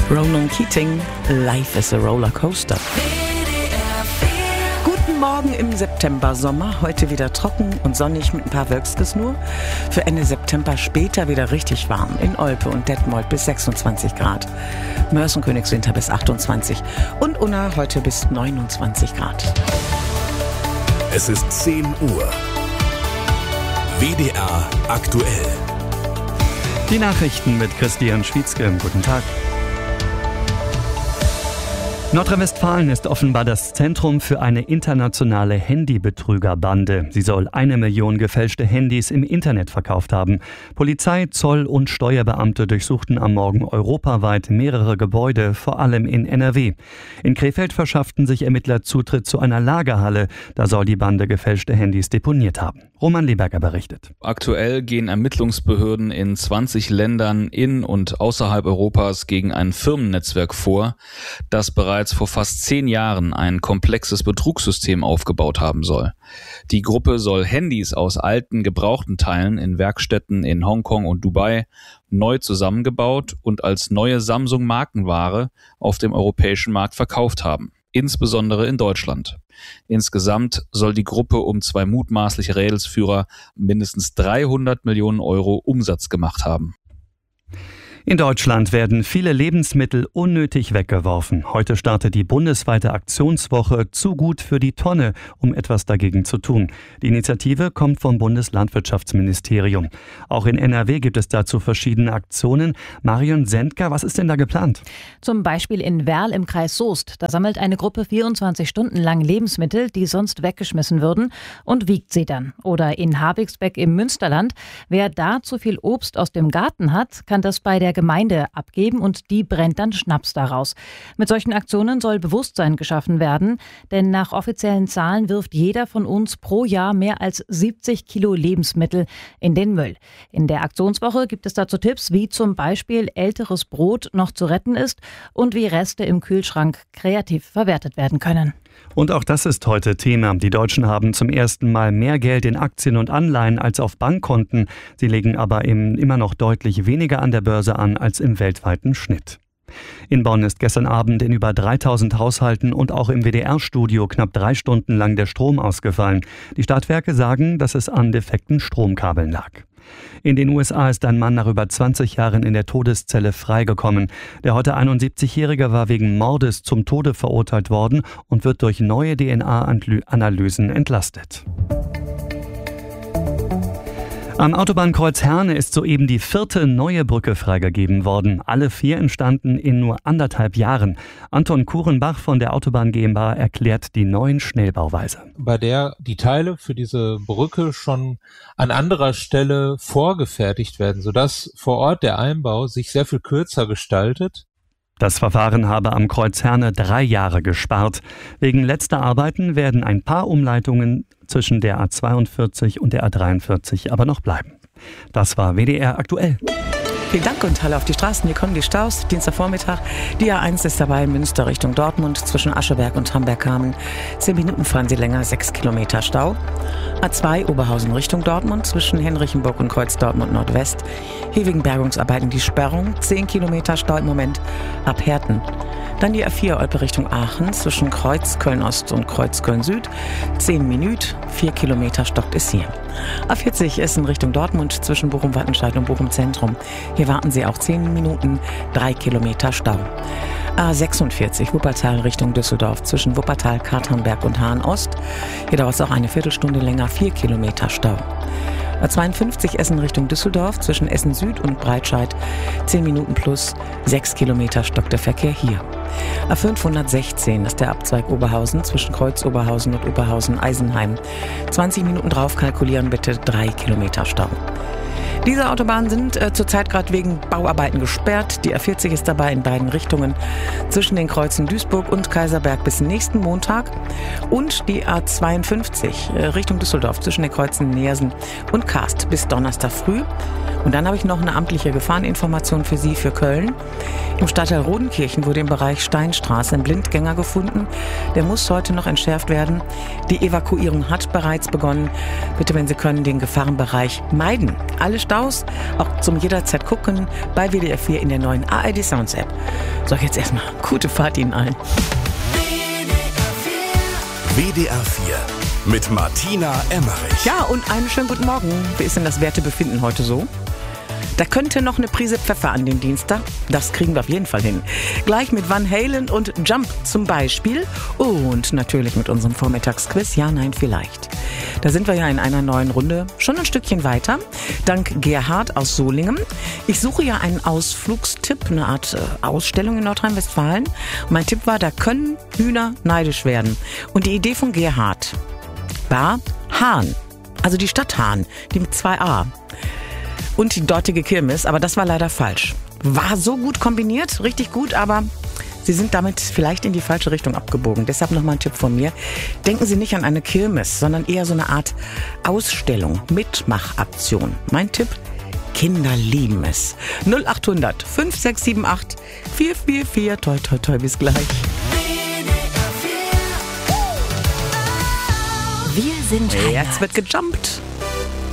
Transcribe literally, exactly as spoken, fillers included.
Ronan Keating, Life is a Roller Coaster. Guten Morgen im September-Sommer. Heute wieder trocken und sonnig mit ein paar Wölkskes nur. Für Ende September später wieder richtig warm. In Olpe und Detmold bis sechsundzwanzig Grad. Mörs und Königswinter bis achtundzwanzig. Und Unna heute bis neunundzwanzig Grad. Es ist zehn Uhr. W D R aktuell. Die Nachrichten mit Christian Schwietzke. Guten Tag. Nordrhein-Westfalen ist offenbar das Zentrum für eine internationale Handybetrügerbande. Sie soll eine Million gefälschte Handys im Internet verkauft haben. Polizei, Zoll und Steuerbeamte durchsuchten am Morgen europaweit mehrere Gebäude, vor allem in N R W. In Krefeld verschafften sich Ermittler Zutritt zu einer Lagerhalle. Da soll die Bande gefälschte Handys deponiert haben. Roman Leberger berichtet. Aktuell gehen Ermittlungsbehörden in zwanzig Ländern in und außerhalb Europas gegen ein Firmennetzwerk vor, das bereits vor fast zehn Jahren ein komplexes Betrugssystem aufgebaut haben soll. Die Gruppe soll Handys aus alten, gebrauchten Teilen in Werkstätten in Hongkong und Dubai neu zusammengebaut und als neue Samsung-Markenware auf dem europäischen Markt verkauft haben, insbesondere in Deutschland. Insgesamt soll die Gruppe um zwei mutmaßliche Rädelsführer mindestens dreihundert Millionen Euro Umsatz gemacht haben. In Deutschland werden viele Lebensmittel unnötig weggeworfen. Heute startet die bundesweite Aktionswoche Zu gut für die Tonne, um etwas dagegen zu tun. Die Initiative kommt vom Bundeslandwirtschaftsministerium. Auch in N R W gibt es dazu verschiedene Aktionen. Marion Sendker, was ist denn da geplant? Zum Beispiel in Werl im Kreis Soest. Da sammelt eine Gruppe vierundzwanzig Stunden lang Lebensmittel, die sonst weggeschmissen würden, und wiegt sie dann. Oder in Habigsbeck im Münsterland. Wer da zu viel Obst aus dem Garten hat, kann das bei der Gemeinde abgeben und die brennt dann Schnaps daraus. Mit solchen Aktionen soll Bewusstsein geschaffen werden, denn nach offiziellen Zahlen wirft jeder von uns pro Jahr mehr als siebzig Kilo Lebensmittel in den Müll. In der Aktionswoche gibt es dazu Tipps, wie zum Beispiel älteres Brot noch zu retten ist und wie Reste im Kühlschrank kreativ verwertet werden können. Und auch das ist heute Thema. Die Deutschen haben zum ersten Mal mehr Geld in Aktien und Anleihen als auf Bankkonten. Sie legen aber im immer noch deutlich weniger an der Börse an als im weltweiten Schnitt. In Bonn ist gestern Abend in über dreitausend Haushalten und auch im W D R-Studio knapp drei Stunden lang der Strom ausgefallen. Die Stadtwerke sagen, dass es an defekten Stromkabeln lag. In den U S A ist ein Mann nach über zwanzig Jahren in der Todeszelle freigekommen. Der heute einundsiebzigjährige war wegen Mordes zum Tode verurteilt worden und wird durch neue D N A-Analysen entlastet. Am Autobahnkreuz Herne ist soeben die vierte neue Brücke freigegeben worden. Alle vier entstanden in nur anderthalb Jahren. Anton Kurenbach von der Autobahn GmbH erklärt die neuen Schnellbauweise. Bei der die Teile für diese Brücke schon an anderer Stelle vorgefertigt werden, sodass vor Ort der Einbau sich sehr viel kürzer gestaltet. Das Verfahren habe am Kreuz Herne drei Jahre gespart. Wegen letzter Arbeiten werden ein paar Umleitungen zwischen der A zweiundvierzig und der A dreiundvierzig aber noch bleiben. Das war W D R aktuell. Vielen Dank und Halle auf die Straßen. Hier kommen die Staus. Dienstagvormittag. Die A eins ist dabei, Münster Richtung Dortmund zwischen Ascheberg und Hamberg-Kamen. Zehn Minuten fahren sie länger, sechs Kilometer Stau. A zwei Oberhausen Richtung Dortmund zwischen Henrichenburg und Kreuz Dortmund Nordwest. Hier wegen Bergungsarbeiten die Sperrung. Zehn Kilometer Stau im Moment ab Herten. Dann die A vier Olpe Richtung Aachen zwischen Kreuz Köln-Ost und Kreuz Köln-Süd. Zehn Minuten, vier Kilometer stockt es hier. A vierzig Essen Richtung Dortmund zwischen Bochum-Wattenscheid und Bochum-Zentrum. Hier warten Sie auch zehn Minuten, drei Kilometer Stau. A sechsundvierzig Wuppertal Richtung Düsseldorf zwischen Wuppertal, Katernberg und Hahn-Ost. Hier dauert es auch eine Viertelstunde länger, vier Kilometer Stau. A zweiundfünfzig Essen Richtung Düsseldorf zwischen Essen Süd und Breitscheid. zehn Minuten plus, sechs Kilometer stockt der Verkehr hier. A fünfhundertsechzehn ist der Abzweig Oberhausen zwischen Kreuz Oberhausen und Oberhausen-Eisenheim. zwanzig Minuten drauf kalkulieren bitte, drei Kilometer Stau. Diese Autobahnen sind äh, zurzeit gerade wegen Bauarbeiten gesperrt. Die A vierzig ist dabei in beiden Richtungen zwischen den Kreuzen Duisburg und Kaiserberg bis nächsten Montag. Und die A zweiundfünfzig äh, Richtung Düsseldorf zwischen den Kreuzen Neersen und Karst bis Donnerstag früh. Und dann habe ich noch eine amtliche Gefahreninformation für Sie für Köln. Im Stadtteil Rodenkirchen wurde im Bereich Steinstraße ein Blindgänger gefunden. Der muss heute noch entschärft werden. Die Evakuierung hat bereits begonnen. Bitte, wenn Sie können, den Gefahrenbereich meiden. Alle Stau Staus auch zum jederzeit gucken bei W D R vier in der neuen A R D Sounds App. So, jetzt erstmal gute Fahrt Ihnen allen. W D R vier mit Martina Emmerich. Ja, und einen schönen guten Morgen. Wie ist denn das Wertebefinden heute so? Da könnte noch eine Prise Pfeffer an den Dienstag. Das kriegen wir auf jeden Fall hin. Gleich mit Van Halen und Jump zum Beispiel. Und natürlich mit unserem Vormittagsquiz. Ja, nein, vielleicht. Da sind wir ja in einer neuen Runde schon ein Stückchen weiter. Dank Gerhard aus Solingen. Ich suche ja einen Ausflugstipp, eine Art äh, Ausstellung in Nordrhein-Westfalen. Und mein Tipp war, da können Hühner neidisch werden. Und die Idee von Gerhard war Hahn. Also die Stadt Hahn, die mit zwei A. Und die dortige Kirmes, aber das war leider falsch. War so gut kombiniert, richtig gut, aber Sie sind damit vielleicht in die falsche Richtung abgebogen. Deshalb nochmal ein Tipp von mir. Denken Sie nicht an eine Kirmes, sondern eher so eine Art Ausstellung, Mitmachaktion. Mein Tipp, Kinder lieben es. null acht hundert fünf sechs sieben acht vier vier vier. Toi, toi, toi, bis gleich. Wir sind Jetzt wird gejumpt.